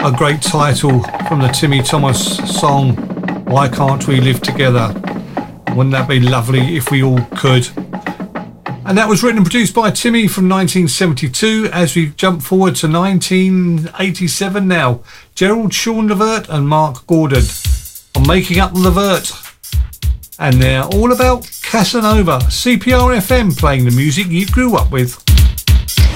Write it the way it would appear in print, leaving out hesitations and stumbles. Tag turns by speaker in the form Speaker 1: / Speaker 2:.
Speaker 1: A great title from the Timmy Thomas song, Why Can't We Live Together? Wouldn't that be lovely if we all could? And that was written and produced by Timmy from 1972. As we jump forward to 1987 now, Gerald Sean Levert and Mark Gordon are making up Levert. And they're all about Casanova. CPR FM, playing the music you grew up with.